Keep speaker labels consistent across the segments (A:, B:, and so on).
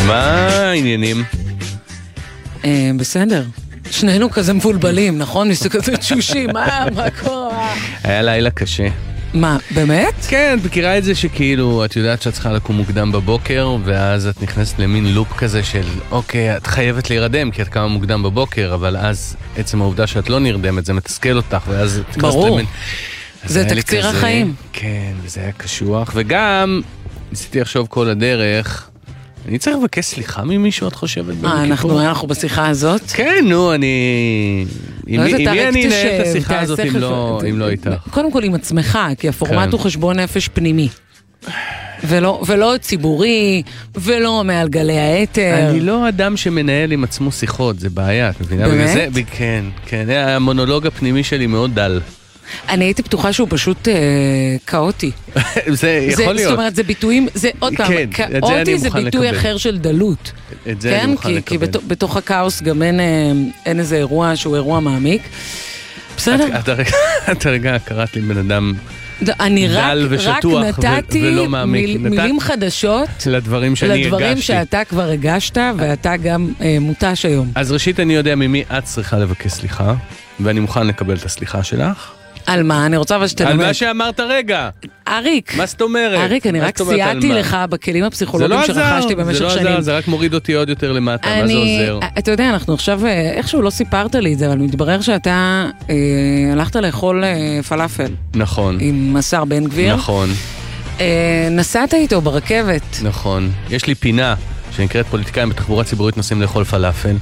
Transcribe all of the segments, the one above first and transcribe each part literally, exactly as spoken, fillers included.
A: מה העניינים?
B: בסדר. שנינו כזה מבולבלים, נכון? מסתכל כזה תשושים, מה, מה קורה?
A: היה לילה קשה.
B: מה, באמת?
A: כן, את מכירה את זה שכאילו, את יודעת שאת צריכה לקום מוקדם בבוקר, ואז את נכנסת למין לופ כזה של, אוקיי, את חייבת להירדם, כי את קמה מוקדם בבוקר, אבל אז עצם העובדה שאת לא נרדמת, זה מתסכל אותך, ואז את נכנסת למין...
B: זה תקציר החיים.
A: כן, וזה היה קשוח, וגם, ניסיתי לחשוב כל הדרך... אני צריך לבקש סליחה ממישהו, את חושבת?
B: אה, אנחנו, אנחנו בשיחה הזאת?
A: כן, נו, אני... עם מי אני אנהל את השיחה הזאת אם לא איתך?
B: קודם כל עם עצמך, כי הפורמט הוא חשבון נפש פנימי. ולא, ולא ציבורי, ולא מעל גלי האתר.
A: אני לא אדם שמנהל עם עצמו שיחות, זה בעיה, את מבינה?
B: באמת?
A: כן, כן, המונולוג הפנימי שלי מאוד דל.
B: אני הייתי פתוחה שהוא פשוט אה, כאוטי.
A: זה יכול
B: זה,
A: להיות.
B: זאת אומרת, זה ביטויים, זה עוד פעם,
A: כן,
B: כאוטי זה ביטוי לקבל. אחר של דלות.
A: את זה
B: כן?
A: אני מוכן
B: כי,
A: לקבל.
B: כי בתוך, בתוך הכאוס גם אין, אין איזה אירוע שהוא אירוע מעמיק. בסדר?
A: את, את, את הרגע קראת לי בן אדם
B: אני
A: דל
B: רק,
A: ושטוח
B: רק נתתי
A: ולא מעמיק.
B: מיל, נתת מילים חדשות
A: לדברים שאני
B: לדברים
A: הגשתי.
B: שאתה כבר הגשת, ואתה גם אה, מוטש היום.
A: אז ראשית אני יודע ממי את צריכה לבקש סליחה, ואני מוכן לקבל את הסליחה שלך.
B: על מה? אני רוצה שתלמד.
A: על מה שאמרת רגע.
B: אריק.
A: מה זאת אומרת?
B: אריק, אני רק סייעתי לך בכלים הפסיכולוגיים שרכשתי במשך שנים.
A: זה לא עזר, זה רק מוריד אותי עוד יותר למטה. מה זה עוזר?
B: אתה יודע, אנחנו עכשיו, איכשהו לא סיפרת לי את זה, אבל מתברר שאתה הלכת לאכול פלאפל.
A: נכון.
B: עם השר בן גביר.
A: נכון.
B: נסעת איתו ברכבת.
A: נכון. יש לי פינה שנקראת פוליטיקאים בתחבורה ציבורית נוסעים לאכול פלאפל.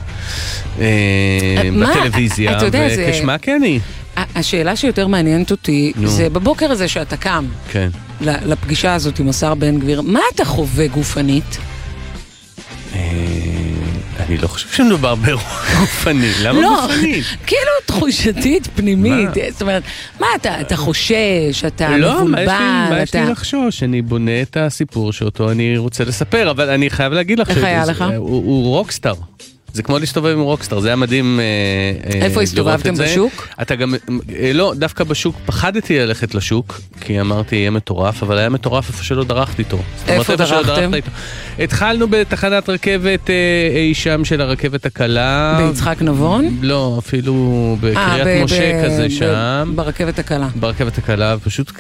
A: בטלוויזיה. וכשמה כן היא.
B: השאלה שיותר מעניינת אותי, זה בבוקר הזה שאתה קם,
A: כן.
B: לפגישה הזאת עם השר בן גביר, מה אתה חווה גופנית?
A: אני לא חושב שמדובר באירוע גופני. למה גופנית?
B: כאילו תחושתית, פנימית. זאת אומרת, מה אתה, אתה חושש, אתה מבולבל?
A: לא, מה יש לי לחשוש? אני בונה את הסיפור שאותו אני רוצה לספר, אבל אני חייב להגיד לך,
B: איך היה לך?
A: הוא רוקסטאר. זה כמו להסתובב עם רוקסטאר, זה היה מדהים.
B: איפה הסתובבתם בשוק?
A: אתה גם, לא, דווקא בשוק, פחדתי ללכת לשוק, כי אמרתי, יהיה מטורף, אבל היה מטורף איפה שלא דרכתי איתו.
B: איפה דרכתם?
A: התחלנו בתחנת רכבת אי שם של הרכבת הקלה.
B: ביצחק נבון?
A: לא, אפילו בקריית משה כזה שם.
B: ברכבת הקלה.
A: ברכבת הקלה, פשוט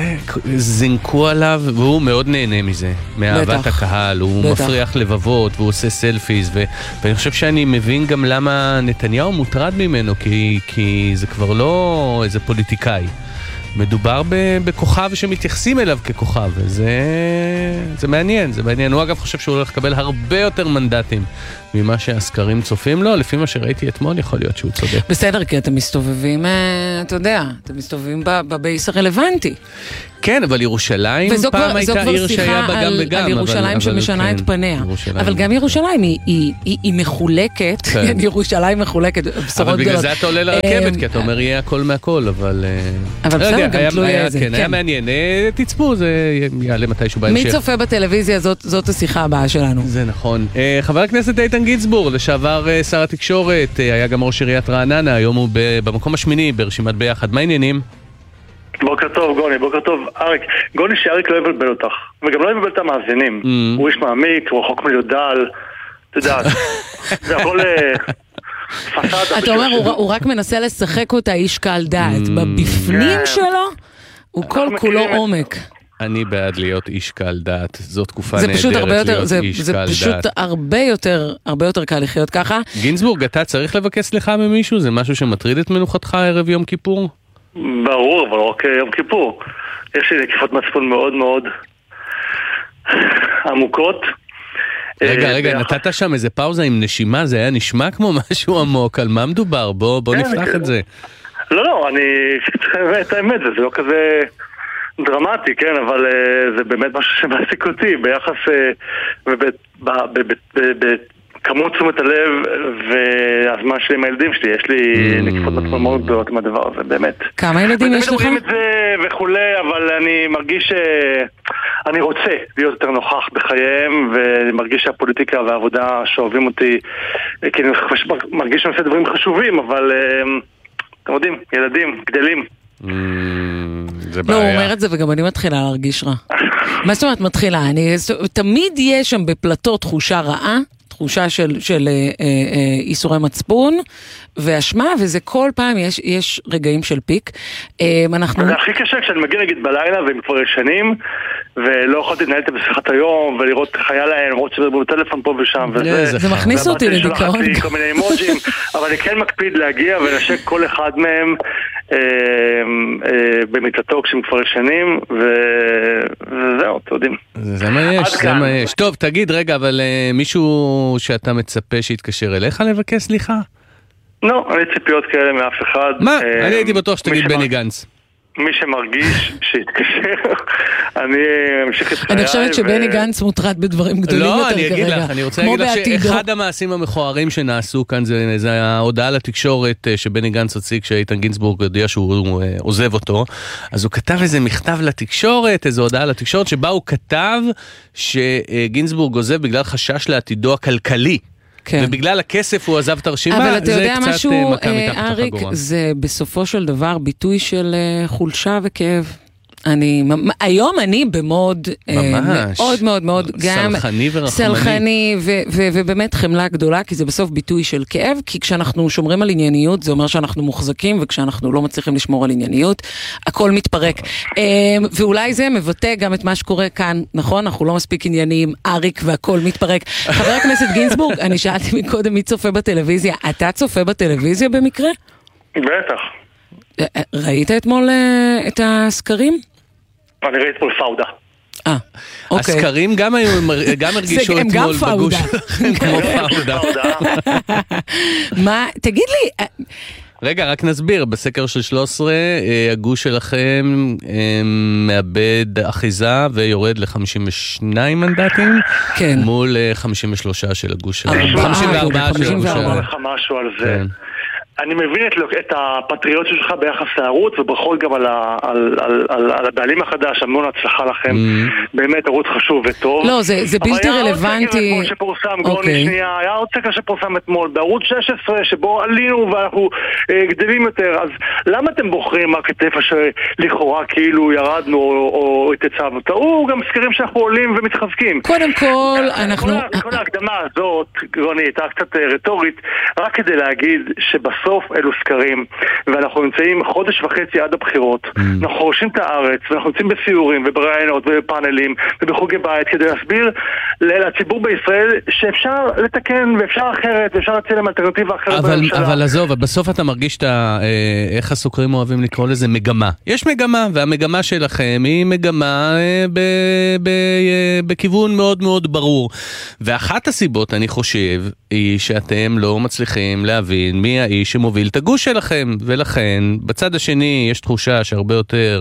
A: זינקו עליו, והוא מאוד נהנה מזה, מאהבת הקהל, הוא מפריח לבבות, והוא עושה סלפיז, ואני חושב שאני מבין גם למה נתניהו מוטרד ממנו, כי, כי זה כבר לא איזה פוליטיקאי. מדובר בכוכב שמתייחסים אליו ככוכב, וזה זה מעניין, זה מעניין. הוא אגב חושב שהוא הולך לקבל הרבה יותר מנדטים ממה שהסקרים צופים לו, לפי מה שראיתי אתמול יכול להיות שהוא צודק.
B: בסדר, כי אתם מסתובבים, אתה יודע, אתם מסתובבים בבייס הרלוונטי.
A: כן, אבל ירושלים פעם הייתה עיר שהיה בה גם וגם.
B: על ירושלים שמשנה את פניה. אבל גם ירושלים היא מחולקת, ירושלים מחולקת, בשורות גדולות.
A: אבל בגלל זה אתה עולה לרכבת, כי אתה אומר יהיה הכל מהכל, אבל...
B: אבל בסדר, גם תלוי איזה.
A: כן, היה מעניין. תצפו, זה יעלה מתישהו בהמשך.
B: מי צופה בטלוויזיה, זאת השיחה הבאה שלנו.
A: זה נכון. חבר הכנסת איתן גינזבורג, לשעבר שר התקשורת, היה גם ראש עיריית רעננה, היום הוא במקום השמיני ברשימת ביחד. מה העניינים?
C: בוקר טוב, גוני, בוקר טוב. אריק, גוני שאריק לא יבלבל אותך, וגם לא יבלבל את המאזינים. Mm. הוא איש מעמיק, הוא רחוק מיודל, אתה יודע, זה יכול פסאדה.
B: אתה אומר, הוא, הוא רק מנסה לשחק אותה איש קל דעת. Mm. בבפנים yeah. שלו, הוא כל כולו עומק.
A: אני בעד להיות איש קל דעת, זו תקופה
B: זה
A: נהדרת
B: פשוט הרבה יותר,
A: להיות
B: זה,
A: איש
B: זה
A: קל דעת.
B: זה פשוט הרבה יותר, הרבה יותר קל לחיות ככה.
A: גינזבורג, אתה צריך לבקש סליחה ממישהו? זה משהו שמטריד את מנוחתך ערב יום כיפור?
C: ברור, אבל לא רק יום כיפור. יש לי נקיפות מצפון מאוד מאוד עמוקות.
A: רגע, רגע, נתת שם איזה פאוזה עם נשימה, זה היה נשמע כמו משהו עמוק, על מה מדובר? בוא, בוא נפתח את זה.
C: לא, לא, אני את האמת, זה לא כזה דרמטי, כן, אבל זה באמת משהו שמעסיק אותי ביחס כמות תשומת הלב והזמן שלי עם הילדים שלי, יש לי נקיפות מצפון מאוד גדולות עם הדבר הזה, באמת.
B: כמה ילדים יש לך?
C: מדברים את זה וכולי, אבל אני מרגיש שאני רוצה להיות יותר נוכח בחייהם, ואני מרגיש שהפוליטיקה והעבודה שאוהבים אותי, כי אני מרגיש שאני עושה דברים חשובים, אבל אתם יודעים, ילדים, גדלים.
A: זה
B: לא,
A: בעיה.
B: הוא אומר את זה וגם אני מתחילה להרגיש רע. מה זאת אומרת מתחילה? אני, תמיד יש שם בפלטות תחושה רעה, תחושה של, של אה, אה, איסורי מצפון ואשמה, וזה כל פעם יש, יש רגעים של פיק. אה, אנחנו...
C: זה הכי קשה כשאני מגיע נגיד בלילה והם כבר ישנים, ולא יכולתי לנהל את בשיחת היום ולראות חיה להם, למרות שבו בטלפון פה ושם, וזה,
B: זה מכניס אותי לדיכאון.
C: כל מיני אימוג'ים, אבל אני כן מקפיד להגיע ולנשק כל אחד מהם אה, אה, במיטתו כשהם כבר ישנים, וזהו, אתם יודעים.
A: זה מה יש, זה מה יש. טוב, תגיד רגע, אבל מישהו שאתה מצפה שיתקשר אליך לבקש סליחה?
C: לא, אני ציפיות כאלה מאף אחד.
A: מה? אני הייתי בטוח שתגיד בני גנץ.
C: מי שמרגיש שיתקשר, אני אמשיך את חיי.
B: אני חושבת שבני גנץ מוטרד בדברים גדולים יותר כרגע.
A: לא, אני אגיד לך, אני רוצה להגיד לך שאחד המעשים המכוערים שנעשו כאן זה ההודעה לתקשורת שבני גנץ הוציא כשאיתן גינזבורג הודיע שהוא עוזב אותו, אז הוא כתב איזה מכתב לתקשורת, איזו הודעה לתקשורת, שבה הוא כתב שגינזבורג עוזב בגלל חשש לעתידו הכלכלי. כן. ובגלל הכסף הוא עזב את הרשימה,
B: אבל אתה יודע
A: קצת
B: משהו,
A: מכה מתחת
B: אריק,
A: החגורה.
B: זה בסופו של דבר ביטוי של חולשה וכאב. אני, היום אני במוד
A: ממש.
B: מאוד מאוד מאוד גם
A: סלחני ורחמני.
B: סלחני ו- ו- ובאמת חמלה גדולה, כי זה בסוף ביטוי של כאב, כי כשאנחנו שומרים על ענייניות, זה אומר שאנחנו מוחזקים, וכשאנחנו לא מצליחים לשמור על ענייניות, הכל מתפרק. ואולי זה מבטא גם את מה שקורה כאן, נכון? אנחנו לא מספיק ענייניים, אריק והכל מתפרק. חבר הכנסת גינזבורג, אני שאלתי מקודם מי צופה בטלוויזיה, אתה צופה בטלוויזיה במקרה?
C: בטח.
B: ראית אתמול את הסקרים?
C: אני ראיתי אתמול פאודה.
B: אה, אוקיי.
A: הסקרים גם היו, גם הרגישו אתמול בגוש. כמו פאודה.
B: מה, תגיד לי...
A: רגע, רק נסביר, בסקר של שלוש עשרה, הגוש שלכם מאבד אחיזה ויורד ל-חמישים ושניים מנדטים,
B: כן.
A: מול חמישים ושלושה של הגוש של...
C: חמישים וארבע של הגוש של... אני אומר לך משהו על זה. אני מבין את, את הפטריוטיות שלך ביחס לערוץ, וברכות גם על, ה, על, על, על, על הבעלים החדש, המון הצלחה לכם, mm. באמת ערוץ חשוב וטוב.
B: לא, זה, זה בלתי רלוונטי.
C: היה עוד סקר שפורסם, גרוני שנייה, היה עוד סקר שפורסם אתמול, בערוץ שש עשרה, שבו עלינו ואנחנו אה, גדלים יותר, אז למה אתם בוחרים רק את איפה שלכאורה כאילו ירדנו או, או התצבנו? תראו גם סקרים שאנחנו עולים ומתחזקים.
B: קודם כל, אנחנו...
C: כל, כל ההקדמה הזאת, גרוני, הייתה קצת רטורית, רק כדי להגיד שבסוף סוף אלו סקרים, ואנחנו נמצאים חודש וחצי עד הבחירות, mm. אנחנו חורשים את הארץ, ואנחנו נמצאים בסיורים וברעיונות ובפאנלים ובחוגי בית, כדי להסביר לציבור בישראל שאפשר לתקן ואפשר אחרת, ואפשר להציע להם אלטרנטיבה אחרת
A: אבל,
C: בממשלה.
A: אבל עזוב, בסוף אתה מרגיש שאתה, אה, איך הסוקרים אוהבים לקרוא לזה מגמה. יש מגמה, והמגמה שלכם היא מגמה אה, ב, ב, אה, בכיוון מאוד מאוד ברור. ואחת הסיבות, אני חושב, היא שאתם לא מצליחים להבין מי האיש שמוביל את הגוש שלכם, ולכן בצד השני יש תחושה שהרבה יותר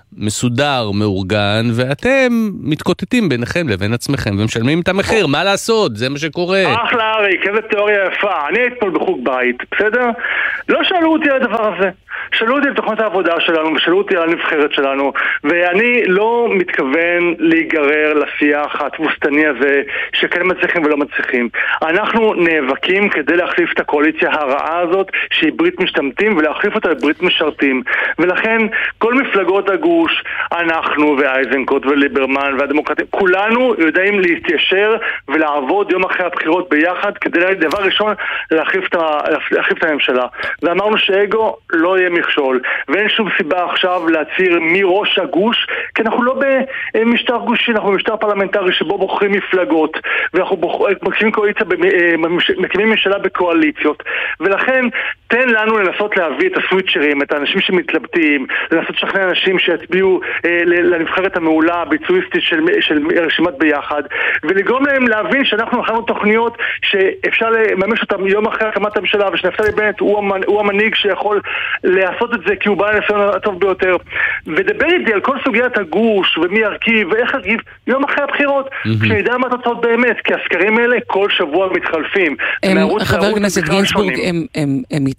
A: מסודר, מאורגן, ואתם מתקוטטים ביניכם לבין עצמכם ומשלמים את המחיר, מה לעשות? זה מה שקורה.
C: אחלה אריק, איזה תיאוריה יפה. אני הייתי פה בחוג בית, בסדר? לא שאלו אותי על הדבר הזה. שאלו אותי על תוכנית העבודה שלנו, ושאלו אותי על הנבחרת שלנו, ואני לא מתכוון להיגרר לשיח התבוסתני הזה, שכן מצליחים ולא מצליחים. אנחנו נאבקים כדי להחליף את הקואליציה הרעה הזאת, שהיא ברית משתמטים, ולהחליף אותה לברית משרתים. ולכן, כל מפלגות הגוש, אנחנו ואייזנקוט וליברמן והדמוקרטים, כולנו יודעים להתיישר ולעבוד יום אחרי הבחירות ביחד, כדי דבר ראשון להחליף את, להחליף את הממשלה. ואמרנו שאגו לא יהיה מכשול, ואין שום סיבה עכשיו להצהיר מי ראש הגוש, כי אנחנו לא במשטר גושי, אנחנו במשטר פרלמנטרי שבו בוחרים מפלגות, ואנחנו מקימים קואליציה, מקימים ממשלה בקואליציות, ולכן תן לנו לנסות להביא את הסוויצ'רים, את האנשים שמתלבטים, לנסות לשכנע אנשים שיצביעו אה, לנבחרת המעולה הביצועיסטית של, של רשימת ביחד, ולגרום להם להבין שאנחנו הכנו תוכניות שאפשר לממש אותם יום אחרי הקמת הממשלה, ושנפתלי בנט הוא, המנ, הוא המנהיג שיכול לעשות את זה כי הוא בעל הניסיון הטוב ביותר. ודבר איתי על כל סוגיית הגוש ומי ירכיב ואיך ירכיב יום אחרי הבחירות, mm-hmm. כשנדע מה התוצאות באמת, כי הסקרים האלה כל שבוע מתחלפים.
B: הם, חבר הכנסת גינזבורג, הם, הם, הם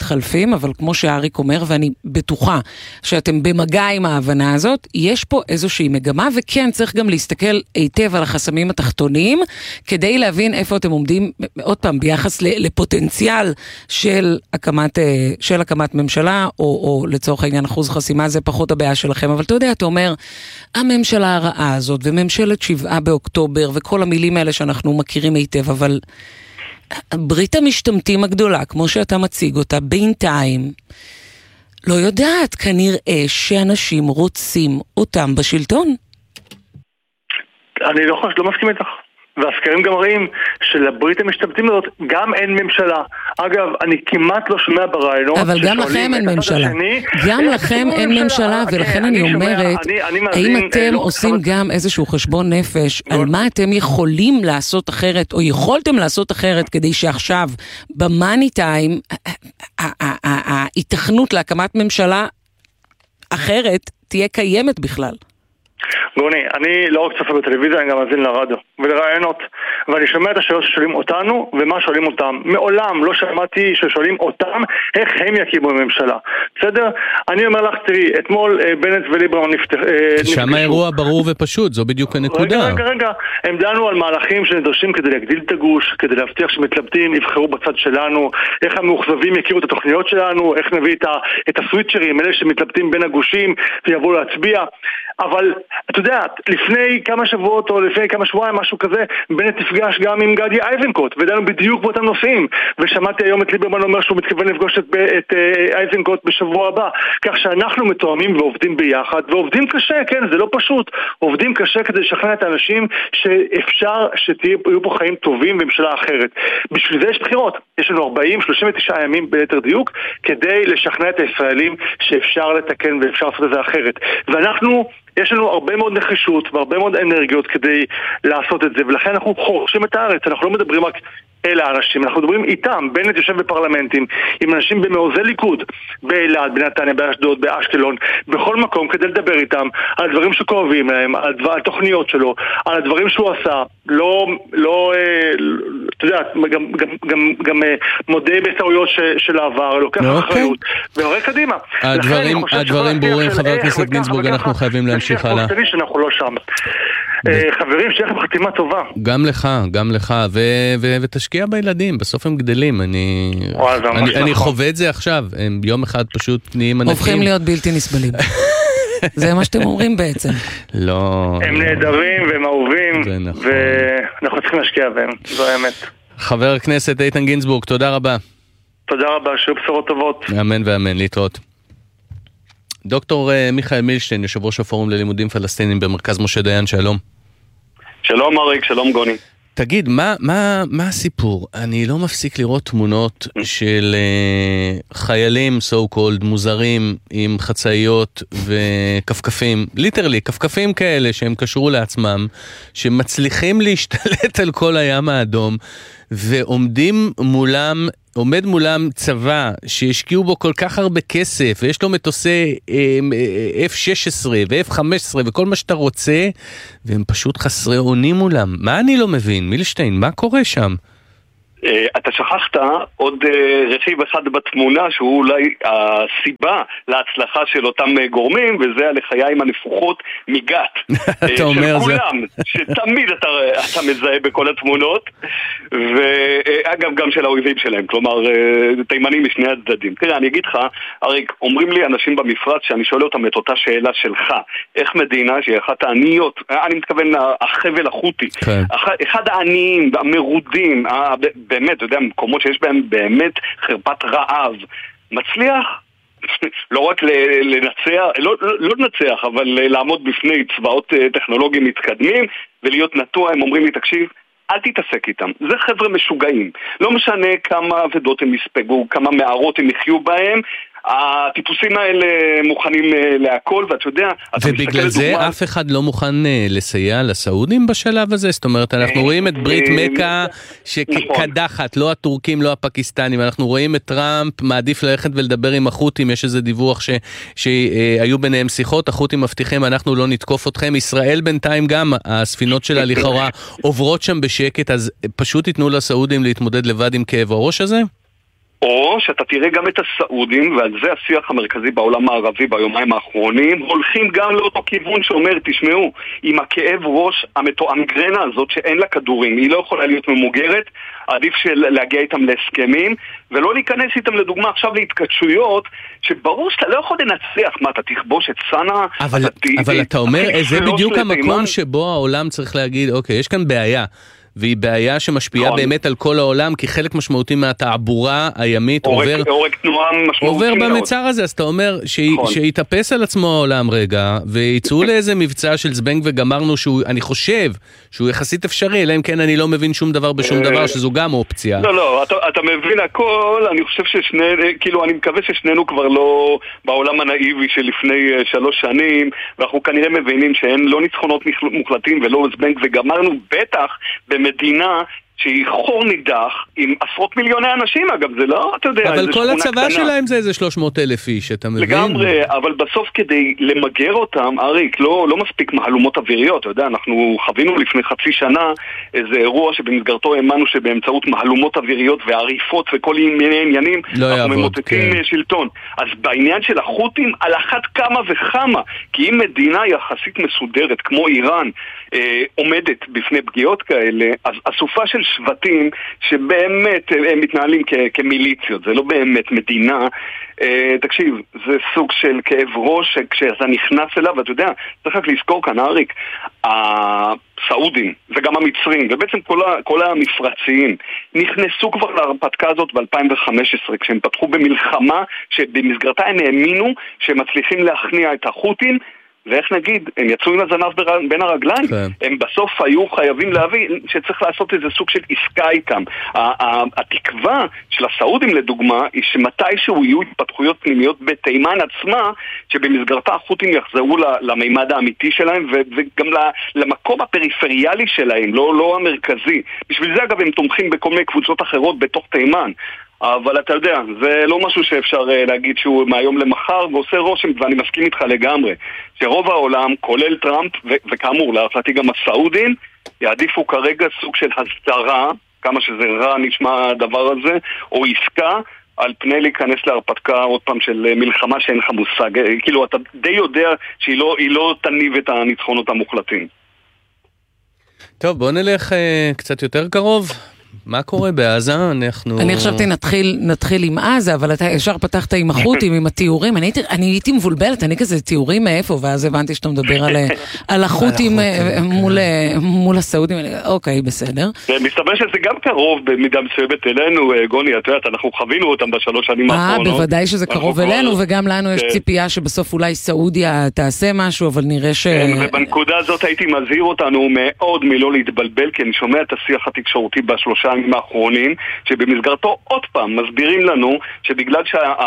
B: מתחלפים, אבל כמו שאריק אומר, ואני בטוחה שאתם במגע עם ההבנה הזאת, יש פה איזושהי מגמה, וכן צריך גם להסתכל היטב על החסמים התחתוניים, כדי להבין איפה אתם עומדים, עוד פעם, ביחס לפוטנציאל של הקמת, של הקמת ממשלה, או, או לצורך העניין אחוז חסימה, זה פחות הבעיה שלכם, אבל אתה יודע, אתה אומר, הממשלה הרעה הזאת, וממשלת שבעה באוקטובר, וכל המילים האלה שאנחנו מכירים היטב, אבל ברית המשתמטים הגדולה, כמו שאתה מציג אותה, בינתיים, לא יודעת, כנראה שאנשים רוצים אותם בשלטון.
C: אני לא חושב, לא מסכים איתך. והסקרים גם רואים שלברית המשתמטים הזאת גם אין ממשלה. אגב, אני כמעט לא שומע ברעיונות.
B: אבל גם לכם אין ממשלה. גם לכם אין ממשלה, ולכן אני אומרת, האם אתם עושים גם איזשהו חשבון נפש על מה אתם יכולים לעשות אחרת, או יכולתם לעשות אחרת, כדי שעכשיו, במאני טיים, ההיתכנות להקמת ממשלה אחרת תהיה קיימת בכלל.
C: גוני, אני לא רק צופה בטלוויזיה, אני גם מאזין לרדיו ולרעיונות, ואני שומע את השאלות ששואלים אותנו ומה שואלים אותם. מעולם לא שמעתי ששואלים אותם איך הם יקימו בממשלה. בסדר? אני אומר לך, תראי, אתמול בנט וליברמן נפתח...
A: שם האירוע ברור ופשוט, זו בדיוק הנקודה.
C: רגע, רגע, רגע. הם דנו על מהלכים שנדרשים כדי להגדיל את הגוש, כדי להבטיח שמתלבטים יבחרו בצד שלנו, איך המאוכזבים יכירו את התוכניות שלנו, איך נביא את, ה... את הסוויצ'רים, אלה שמתלבטים בין הגושים ויבואו להצביע. אבל אתה יודע, לפני כמה שבועות או לפני כמה שבועיים, משהו כזה, בנט נפגש גם עם גדי איזנקוט, ודנו בדיוק באותם נושאים, ושמעתי היום את ליברמן אומר שהוא מתכוון לפגוש את, את uh, איזנקוט בשבוע הבא, כך שאנחנו מתואמים ועובדים ביחד, ועובדים קשה, כן, זה לא פשוט, עובדים קשה כדי לשכנע את האנשים שאפשר שתהיו פה חיים טובים בממשלה אחרת. בשביל זה יש בחירות, יש לנו ארבעים שלושים ותשעה ימים ביתר דיוק, כדי לשכנע את הישראלים שאפשר לתקן ואפשר לעשות את זה אחרת. ואנחנו יש לנו הרבה מאוד נחישות והרבה מאוד אנרגיות כדי לעשות את זה, ולכן אנחנו חורשים את הארץ, אנחנו לא מדברים רק אל האנשים, אנחנו מדברים איתם. בנט יושב בפרלמנטים עם אנשים במעוזי ליכוד, באילת, בנתניה, באשדוד, באשקלון, בכל מקום, כדי לדבר איתם על הדברים שכואבים להם, על התוכניות שלו, על הדברים שהוא עשה. לא, לא, אתה יודע, גם, גם, גם, גם מודה בטעויות של העבר, לוקח אחריות, והורא קדימה.
A: הדברים, הדברים ברורים, חבר הכנסת גינזבורג, אנחנו חייבים להמשיך הלאה.
C: שאנחנו לא שם. חברים, שיהיה לכם חתימה טובה.
A: גם לך, גם לך, ותשקיע בילדים, בסוף הם גדלים, אני חווה את זה עכשיו, הם יום אחד פשוט נהיים ענקים.
B: הופכים להיות בלתי נסבלים. זה מה שאתם אומרים בעצם.
A: לא.
C: הם נהדרים והם אהובים, ואנחנו צריכים להשקיע בהם, זו האמת.
A: חבר הכנסת איתן גינזבורג, תודה רבה.
C: תודה רבה, שיהיו בשורות טובות.
A: אמן ואמן, להתראות. דוקטור מיכאל מילשטיין, יושב ראש הפורום ללימודים פלסטינים במרכז משה דיין, שלום.
D: שלום אריק, שלום גוני.
A: תגיד, מה, מה, מה הסיפור? אני לא מפסיק לראות תמונות של uh, חיילים so called מוזרים עם חצאיות וכפכפים, ליטרלי, כפכפים כאלה שהם קשרו לעצמם, שמצליחים להשתלט על כל הים האדום, ועומדים מולם, עומד מולם צבא שהשקיעו בו כל כך הרבה כסף, ויש לו מטוסי אף שש עשרה ו-אף חמש עשרה וכל מה שאתה רוצה, והם פשוט חסרי אונים מולם. מה אני לא מבין? מילשטיין, מה קורה שם?
D: אתה שכחת עוד רכיב אחד בתמונה שהוא אולי הסיבה להצלחה של אותם גורמים, וזה הלחיים הנפוחות מגת.
A: אתה אומר זה.
D: שתמיד אתה, אתה מזהה בכל התמונות, ואגב גם של האויבים שלהם, כלומר תימנים משני הצדדים. תראה, אני אגיד לך, אריק, אומרים לי אנשים במפרץ שאני שואל אותם את אותה שאלה שלך, איך מדינה שהיא אחת העניות, אני מתכוון החבל החוטי, כן. אחד העניים, המרודים, באמת, אתה יודע, מקומות שיש בהם באמת חרפת רעב, מצליח לא רק לנצח, לא, לא לנצח, אבל לעמוד בפני צבאות טכנולוגיים מתקדמים ולהיות נטוע. הם אומרים לי, תקשיב, אל תתעסק איתם, זה חבר'ה משוגעים, לא משנה כמה עבדות הם יספגו, כמה מערות הם יחיו בהם, הטיפוסים האלה מוכנים להכל, ואתה יודע,
A: ובגלל זה דוגמה... אף אחד לא מוכן לסייע לסעודים בשלב הזה. זאת אומרת, אנחנו רואים את ברית מקה שקדחת, לא הטורקים, לא הפקיסטנים. אנחנו רואים את טראמפ מעדיף ללכת ולדבר עם החות'ים. יש איזה דיווח ש... שהיו ביניהם שיחות, החות'ים מבטיחים, אנחנו לא נתקוף אתכם. ישראל בינתיים גם, הספינות שלה לכאורה עוברות שם בשקט, אז פשוט ייתנו לסעודים להתמודד לבד עם כאב הראש הזה?
D: או שאתה תראה גם את הסעודים, ועל זה השיח המרכזי בעולם הערבי ביומיים האחרונים, הולכים גם לאותו כיוון שאומר, תשמעו, עם הכאב ראש, המגרנה הזאת שאין לה כדורים, היא לא יכולה להיות ממוגרת, עדיף להגיע איתם להסכמים, ולא להיכנס איתם לדוגמה עכשיו להתקדשויות, שברור שאתה לא יכול לנצח, מה, אתה תכבוש את סאנה?
A: אבל, אתה, אבל אתה אומר, זה בדיוק המקום שבו העולם צריך להגיד, אוקיי, יש כאן בעיה. והיא בעיה שמשפיעה נכון. באמת על כל העולם, כי חלק משמעותי מהתעבורה הימית
D: עורק,
A: עובר,
D: עורק תנועה
A: עובר במצר הזה, אז אתה אומר נכון. שיתאפס על עצמו העולם רגע, ויצאו לאיזה מבצע של זבנג וגמרנו, שהוא, אני חושב שהוא יחסית אפשרי, אלא אם כן אני לא מבין שום דבר בשום דבר, שזו גם אופציה.
D: לא, לא, אתה, אתה מבין הכל, אני חושב ששני, כאילו, אני מקווה ששנינו כבר לא בעולם הנאיבי שלפני שלוש שנים, ואנחנו כנראה מבינים שאין לא ניצחונות מוחלטים ולא זבנג וגמרנו, בטח במדינה שהיא חור נידח עם עשרות מיליוני אנשים, אגב, זה לא, אתה יודע,
A: אבל כל הצבא שלהם זה איזה שלוש מאות אלף איש, אתה מבין?
D: לגמרי, אבל בסוף כדי למגר אותם, אריק, לא, לא מספיק מהלומות אוויריות, אתה יודע, אנחנו חווינו לפני חצי שנה איזה אירוע שבמסגרתו האמנו שבאמצעות מהלומות אוויריות ועריפות וכל מיני עניינים,
A: לא
D: אנחנו
A: יעבוד,
D: ממוטטים כן. שלטון. אז בעניין של החות'ים, על אחת כמה וכמה, כי אם מדינה יחסית מסודרת, כמו איראן, אה, עומדת בפני פגיעות כאלה, אז הסופה של שבטים שבאמת הם מתנהלים כ- כמיליציות, זה לא באמת מדינה. אה, תקשיב, זה סוג של כאב ראש כשאתה נכנס אליו, ואתה יודע, צריך רק לזכור כאן, אריק, הסעודים וגם המצרים, ובעצם כל, ה- כל המפרציים, נכנסו כבר להרפתקה הזאת ב-אלפיים וחמש עשרה, כשהם פתחו במלחמה שבמסגרתה הם האמינו שהם מצליחים להכניע את החות'ים, ואיך נגיד, הם יצאו עם הזנב בין הרגליים, כן. הם בסוף היו חייבים להביא שצריך לעשות איזה סוג של עסקה איתם. התקווה של הסעודים לדוגמה, היא שמתישהו יהיו התפתחויות פנימיות בתימן עצמה, שבמסגרתה החות'ים יחזרו למימד האמיתי שלהם, וגם למקום הפריפריאלי שלהם, לא, לא המרכזי. בשביל זה אגב הם תומכים בכל מיני קבוצות אחרות בתוך תימן. אבל אתה יודע, זה לא משהו שאפשר להגיד שהוא מהיום למחר, ועושה רושם, ואני מסכים איתך לגמרי, שרוב העולם, כולל טראמפ, ו- וכאמור, להחלטי גם הסעודים, יעדיפו כרגע סוג של הסדרה, כמה שזה רע נשמע הדבר הזה, או עסקה, על פני להיכנס להרפתקה עוד פעם של מלחמה שאין לך מושג. כאילו, אתה די יודע שהיא לא, היא לא תניב את הניצחונות המוחלטים.
A: טוב, בוא נלך uh, קצת יותר קרוב. מה קורה בעזה? אנחנו...
B: אני חשבתי נתחיל, נתחיל עם עזה, אבל אתה ישר פתחת עם החות'ים, עם התיאורים. אני הייתי, אני הייתי מבולבלת, אני כזה תיאורים מאיפה, ואז הבנתי שאתה מדבר על, על החות'ים מול, מול הסעודים. אוקיי, בסדר.
D: מסתבר שזה גם קרוב במידה מסוימת אלינו, גוני, את יודעת, אנחנו חווינו אותם בשלוש שנים האחרונות.
B: אה, בוודאי שזה קרוב אלינו, וגם לנו יש ציפייה שבסוף אולי סעודיה תעשה משהו, אבל נראה ש...
D: ובנקודה הזאת הייתי מזהיר אותנו מאוד מלא להתבלבל, כי אני שומע את השיח התקשורתי בשלושה ימים האחרונים, שבמסגרתו עוד פעם מסבירים לנו שבגלל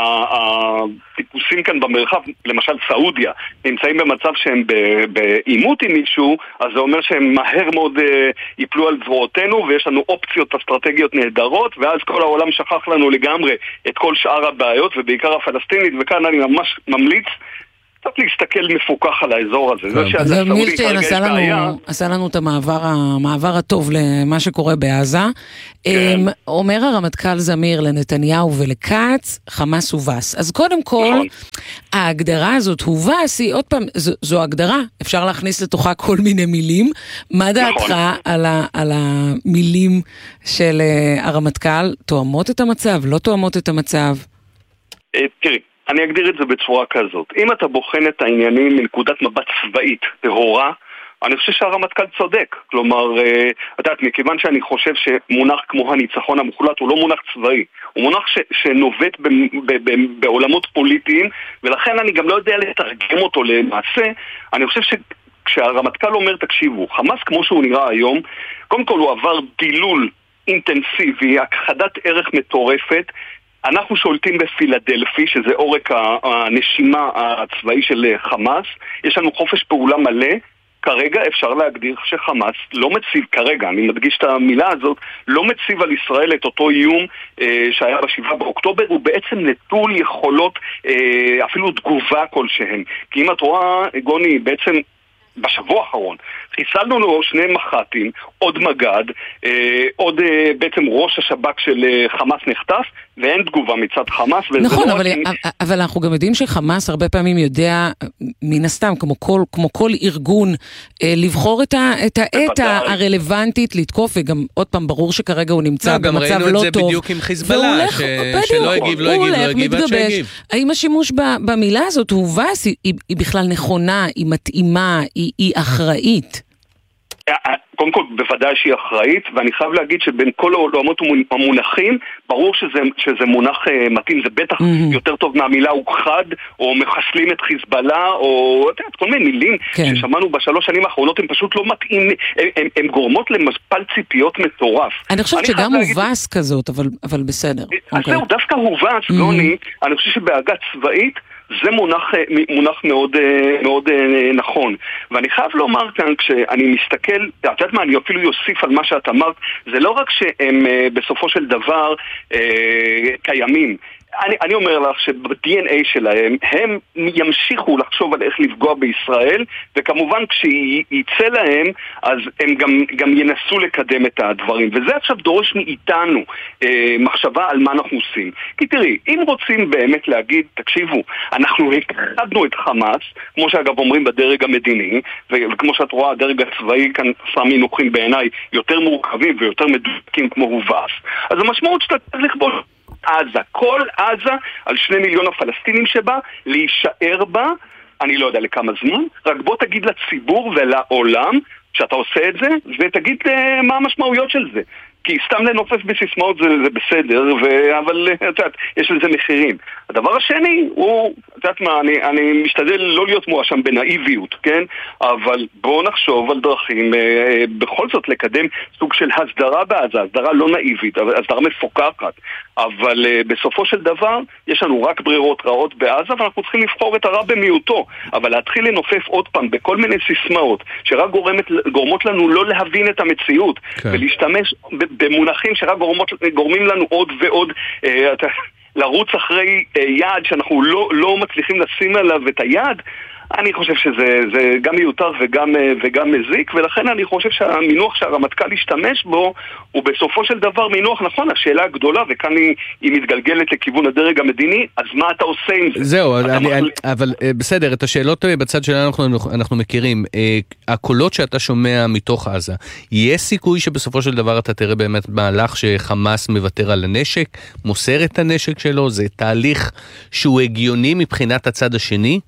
D: שהטיפוסים כאן במרחב, למשל סעודיה, נמצאים במצב שהם בעימות עם מישהו, אז זה אומר שהם מהר מאוד ייפלו על זרועותינו, ויש לנו אופציות אסטרטגיות נהדרות, ואז כל העולם שכח לנו לגמרי את כל שאר הבעיות, ובעיקר הפלסטינית, וכאן אני ממש ממליץ קצת להסתכל מפוקח על האזור הזה.
B: זה מילטין עשה לנו את המעבר הטוב למה שקורה בעזה. אומר הרמטכ"ל זמיר לנתניהו ולקץ, חמאס הובס. אז קודם כל, ההגדרה הזאת הובס, היא עוד פעם, זו הגדרה, אפשר להכניס לתוכה כל מיני מילים. מה דעתך על המילים של הרמטכ"ל? תואמות את המצב? לא תואמות את המצב?
D: תראי, אני אגדיר את זה בצורה כזאת. אם אתה בוחן את העניינים מנקודת מבט צבאית טהורה, אני חושב שהרמטכ"ל צודק. כלומר, את יודעת, מכיוון שאני חושב שמונח כמו הניצחון המוחלט הוא לא מונח צבאי, הוא מונח ש- שנובט ב- ב- ב- בעולמות פוליטיים, ולכן אני גם לא יודע לתרגם אותו למעשה. אני חושב ש... כשהרמטכ"ל אומר, תקשיבו, חמאס כמו שהוא נראה היום, קודם כל הוא עבר דילול אינטנסיבי, הכחדת ערך מטורפת, אנחנו שולטים בפילדלפי, שזה עורק הנשימה הצבאי של חמאס, יש לנו חופש פעולה מלא, כרגע אפשר להגדיר שחמאס לא מציב, כרגע, אני מדגיש את המילה הזאת, לא מציב על ישראל את אותו איום אה, שהיה בשבעה באוקטובר, הוא בעצם נטול יכולות, אה, אפילו תגובה כלשהן. כי אם את רואה, גוני, בעצם בשבוע האחרון, חיסלנו לו שני מח"טים, עוד מג"ד, אה, עוד אה, בעצם ראש השב"כ של אה, חמאס נחטף, ואין תגובה מצד חמאס.
B: נכון, אבל, אני... אבל אנחנו גם יודעים שחמאס הרבה פעמים יודע, מן הסתם, כמו כל, כמו כל ארגון, אה, לבחור את, ה, את העת הרלוונטית לתקוף, וגם עוד פעם ברור שכרגע הוא נמצא לא, במצב לא טוב. גם ראינו את זה
A: בדיוק עם חיזבאללה, ש... שלא הגיב, לא הגיב, לא הגיב, עד שהגיב.
B: האם השימוש ב, במילה הזאת, הובס, היא, היא, היא בכלל נכונה, היא מתאימה, היא, היא אחראית?
D: קודם כל, בוודאי שהיא אחראית, ואני חייב להגיד שבין כל העולמות המונחים, ברור שזה, שזה מונח uh, מתאים, זה בטח mm-hmm. יותר טוב מהמילה הוכחד, או מחסלים את חיזבאללה, או יודעת, כל מיני מילים כן. ששמענו בשלוש שנים האחרונות, הם פשוט לא מתאים, הם, הם, הם גורמות למספל ציפיות מטורף.
B: אני חושבת אני שגם הובס להגיד... כזאת, אבל, אבל בסדר.
D: אז okay. זהו, דווקא הובס, mm-hmm. גוני, אני חושב שבהגה צבאית, זה מונח, מונח מאוד, מאוד נכון. ואני חייב לומר כאן, כשאני מסתכל, את יודעת מה, אני אפילו יוסיף על מה שאת אמרת, זה לא רק שהם בסופו של דבר קיימים. אני, אני אומר לך שב-די אן איי שלהם הם ימשיכו לחשוב על איך לפגוע בישראל, וכמובן כשיצא להם אז הם גם, גם ינסו לקדם את הדברים, וזה עכשיו דורש מאיתנו אה, מחשבה על מה אנחנו עושים. כי תראי, אם רוצים באמת להגיד, תקשיבו, אנחנו הקחדנו את חמאס, כמו שאגב אומרים בדרג המדיני, וכמו שאת רואה הדרג הצבאי כאן עשה מינוחים בעיניי יותר מורכבים ויותר מדויקים כמו הובס, אז המשמעות שאתה צריך לכבוש עזה, כל עזה על שני מיליון הפלסטינים שבה, להישאר בה, אני לא יודע לכמה זמן, רק בוא תגיד לציבור ולעולם שאתה עושה את זה, ותגיד מה המשמעויות של זה. כי סתם לנופף בסיסמאות זה, זה בסדר, ו... אבל את יודעת, יש לזה מחירים. הדבר השני הוא, את יודעת מה, אני, אני משתדל לא להיות מואשם בנאיביות, כן? אבל בואו נחשוב על דרכים, אה, בכל זאת לקדם סוג של הסדרה בעזה, הסדרה לא נאיבית, הסדרה מפוקחת. אבל אה, בסופו של דבר, יש לנו רק ברירות רעות בעזה, ואנחנו צריכים לבחור את הרע במיעוטו. אבל להתחיל לנופף עוד פעם בכל מיני סיסמאות, שרק גורמת, גורמות לנו לא להבין את המציאות, כן. ולהשתמש במונחים שרק גורמות, גורמים לנו עוד ועוד אה, לרוץ אחרי אה, יעד שאנחנו לא, לא מצליחים לשים עליו את היעד. אני חושב שזה זה גם מיותר וגם, וגם מזיק, ולכן אני חושב שהמינוח שהרמטכ"ל השתמש בו הוא בסופו של דבר מינוח נכון. השאלה הגדולה, וכאן היא, היא מתגלגלת לכיוון הדרג המדיני, אז מה אתה עושה עם זה?
A: זהו, אני, מחל... אני, אבל בסדר, את השאלות בצד שלנו אנחנו, אנחנו מכירים. הקולות שאתה שומע מתוך עזה, יש סיכוי שבסופו של דבר אתה תראה באמת מהלך שחמאס מוותר על הנשק, מוסר את הנשק שלו, זה תהליך שהוא הגיוני מבחינת הצד השני?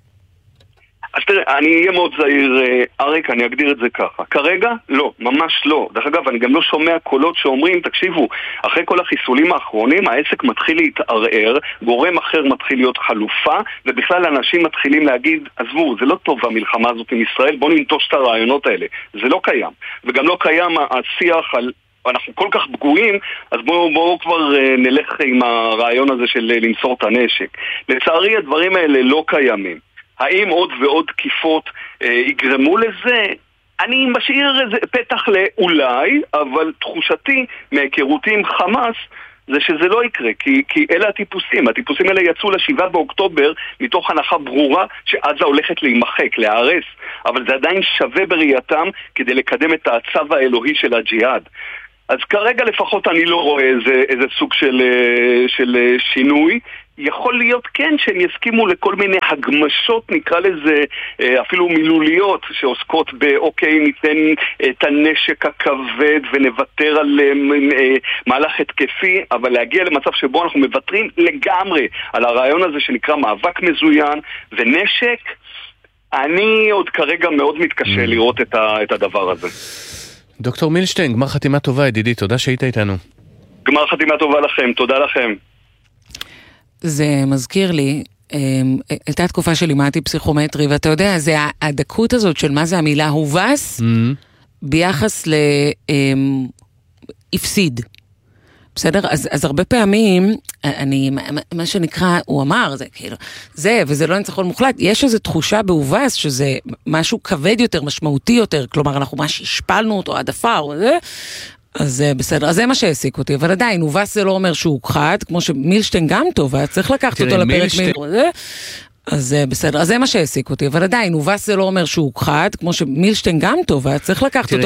D: אז תראה, אני אהיה מאוד זהיר, אריק, אני אגדיר את זה ככה. כרגע, לא, ממש לא. דרך אגב, אני גם לא שומע קולות שאומרים, תקשיבו, אחרי כל החיסולים האחרונים, העסק מתחיל להתערער, גורם אחר מתחיל להיות חלופה, ובכלל אנשים מתחילים להגיד, עזבו, זה לא טוב המלחמה הזאת עם ישראל, בואו ננטוש את הרעיונות האלה. זה לא קיים. וגם לא קיים השיח על... אנחנו כל כך פגועים, אז בואו בוא כבר נלך עם הרעיון הזה של למסור את הנשק. לצערי, הדברים האלה לא קיימים. האם עוד ועוד תקיפות אה, יגרמו לזה? אני משאיר איזה פתח לאולי, אבל תחושתי מהיכרותי עם חמאס זה שזה לא יקרה, כי, כי אלה הטיפוסים. הטיפוסים האלה יצאו לשבעה באוקטובר מתוך הנחה ברורה שעזה הולכת להימחק, להיהרס, אבל זה עדיין שווה בראייתם כדי לקדם את הצו האלוהי של הג'יהאד. אז כרגע לפחות אני לא רואה איזה, איזה סוג של, של שינוי. יכול להיות כן שהם יסכימו לכל מיני הגמשות, נקרא לזה אפילו מילוליות, שעוסקות באוקיי, ניתן את הנשק הכבד ונוותר על מהלך התקפי, אבל להגיע למצב שבו אנחנו מבטרים לגמרי על הרעיון הזה שנקרא מאבק מזוין ונשק, אני עוד כרגע מאוד מתקשה לראות את, ה, את הדבר הזה.
A: דוקטור מילשטיין, גמר חתימה טובה, ידידי, תודה שהיית איתנו.
D: גמר חתימה טובה לכם, תודה לכם.
B: זה מזכיר לי, הייתה תקופה שלימדתי פסיכומטרי, ואתה יודע, זה הדקות הזאת של מה זה המילה הובס, ביחס להפסיד. בסדר? אז, אז הרבה פעמים, אני, מה שנקרא, הוא אמר, זה כאילו, זה, וזה לא ניצחון מוחלט, יש איזו תחושה בהובס, שזה משהו כבד יותר, משמעותי יותר, כלומר, אנחנו ממש השפלנו אותו, העדפה, או זה, אז בסדר, אז זה מה שהעסיק אותי, אבל עדיין, הובס זה לא אומר שהוא הוכחד, כמו שמילשטיין גם טוב, היה צריך לקחת אותו לפרק מילשטיין, אז בסדר, אז זה מה שהעסיק אותי, אבל עדיין, הובס זה לא אומר שהוא הוכחד, כמו שמילשטיין גם טוב, היה צריך לקחת אותו